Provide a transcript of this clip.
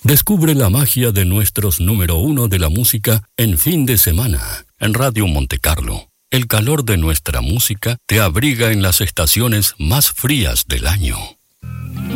Descubre la magia de nuestros número 1 de la música en fin de semana, en Radio Montecarlo. El calor de nuestra música te abriga en las estaciones más frías del año.